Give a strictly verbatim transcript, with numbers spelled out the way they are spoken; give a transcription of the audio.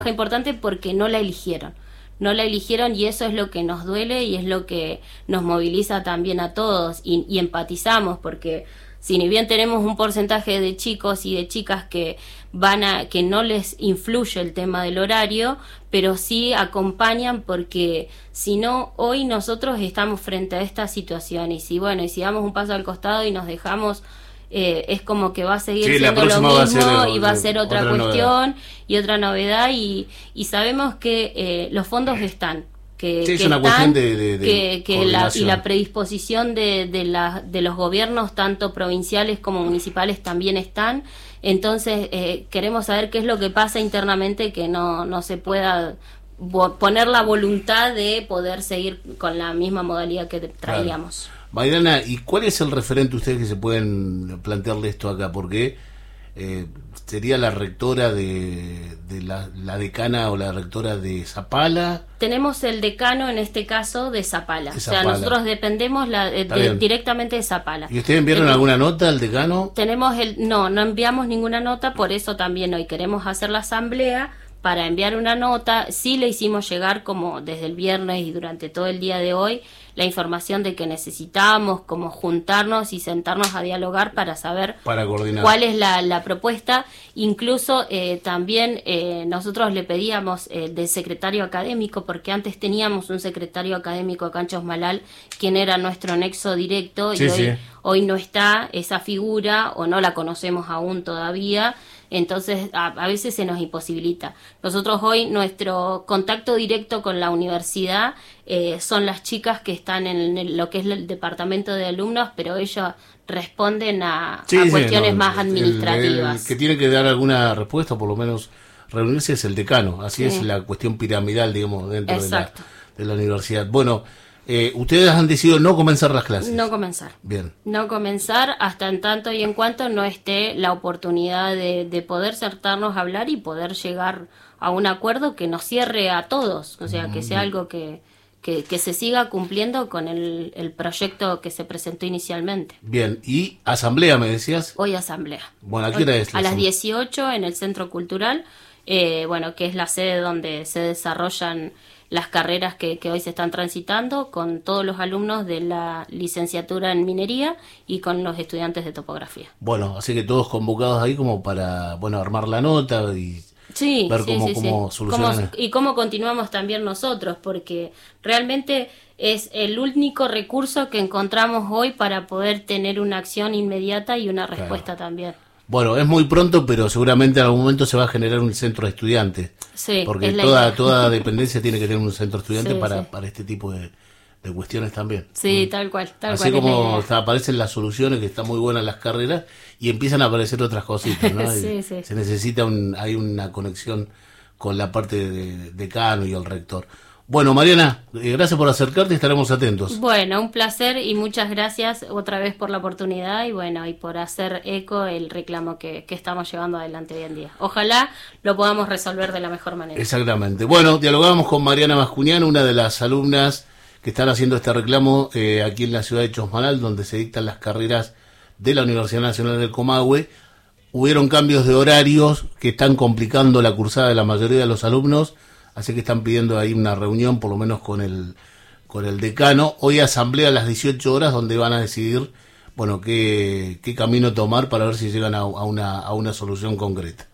importante porque no la eligieron. No la eligieron y eso es lo que nos duele y es lo que nos moviliza también a todos y, y empatizamos porque si ni bien tenemos un porcentaje de chicos y de chicas que van a que no les influye el tema del horario, pero sí acompañan porque si no, hoy nosotros estamos frente a esta situación y si bueno, y si damos un paso al costado y nos dejamos Eh, es como que va a seguir sí, siendo lo mismo va ser, y va a ser otra, otra cuestión novedad. y otra novedad y, y sabemos que eh, los fondos están que, sí, que es una están, cuestión de, de, de que, que la, y la predisposición de, de, la, de los gobiernos tanto provinciales como municipales también están, entonces eh, queremos saber qué es lo que pasa internamente, que no, no se pueda poner la voluntad de poder seguir con la misma modalidad que traíamos. Claro. Mariana, ¿y cuál es el referente ustedes que se pueden plantearle esto acá? Porque eh, sería la rectora de, de la, la decana o la rectora de Zapala. Tenemos el decano en este caso de Zapala, de Zapala. O sea, nosotros dependemos la, de, de, directamente de Zapala. ¿Y ustedes enviaron eh, alguna nota al decano? Tenemos el, no, no enviamos ninguna nota, por eso también hoy queremos hacer la asamblea para enviar una nota. Sí le hicimos llegar como desde el viernes y durante todo el día de hoy la información de que necesitábamos como juntarnos y sentarnos a dialogar para saber para coordinar. cuál es la, la propuesta. Incluso eh, también eh, nosotros le pedíamos eh, del secretario académico, porque antes teníamos un secretario académico acá en Chosmalal, quien era nuestro nexo directo, sí, y hoy, sí. hoy no está esa figura o no la conocemos aún todavía. Entonces a, a veces se nos imposibilita. Nosotros hoy nuestro contacto directo con la universidad eh, son las chicas que están en el, lo que es el departamento de alumnos, pero ellos responden a, sí, a sí, cuestiones no, más administrativas. El, el que tiene que dar alguna respuesta, por lo menos reunirse, es el decano. Así sí. es la cuestión piramidal, digamos, dentro de la, de la universidad. Bueno, Eh, ustedes han decidido no comenzar las clases. No comenzar. Bien. No comenzar hasta en tanto y en cuanto no esté la oportunidad de, de poder sentarnos a hablar y poder llegar a un acuerdo que nos cierre a todos. O sea, que sea algo que, que, que se siga cumpliendo con el, el proyecto que se presentó inicialmente. Bien. ¿Y asamblea, me decías? Hoy asamblea. Bueno, ¿a qué hora es? A las dieciocho en el Centro Cultural, eh, bueno, que es la sede donde se desarrollan las carreras que, que hoy se están transitando con todos los alumnos de la licenciatura en minería y con los estudiantes de topografía. Bueno, así que todos convocados ahí como para, bueno, armar la nota y sí, ver sí, cómo, sí, cómo sí. solucionar. Cómo, y cómo continuamos también nosotros, porque realmente es el único recurso que encontramos hoy para poder tener una acción inmediata y una respuesta claro. también. Bueno, es muy pronto, pero seguramente en algún momento se va a generar un centro de estudiantes. Sí, porque toda toda dependencia tiene que tener un centro de estudiantes sí, para, sí. para este tipo de, de cuestiones también. Sí, tal cual. Tal Así cual como aparecen las soluciones, que están muy buenas las carreras, y empiezan a aparecer otras cositas, ¿no? sí, sí. Se necesita un, hay una conexión con la parte de decano y el rector. Bueno, Mariana, eh, gracias por acercarte, estaremos atentos. Bueno, un placer y muchas gracias otra vez por la oportunidad y bueno, y por hacer eco el reclamo que, que estamos llevando adelante hoy en día. Ojalá lo podamos resolver de la mejor manera. Exactamente. Bueno, dialogamos con Mariana Mascuñán, una de las alumnas que están haciendo este reclamo eh, aquí en la ciudad de Chosmalal, donde se dictan las carreras de la Universidad Nacional del Comahue. Hubieron cambios de horarios que están complicando la cursada de la mayoría de los alumnos. Así que están pidiendo ahí una reunión, por lo menos con el con el decano. Hoy asamblea a las dieciocho horas, donde van a decidir, bueno, qué, qué camino tomar para ver si llegan a, a, una, a una solución concreta.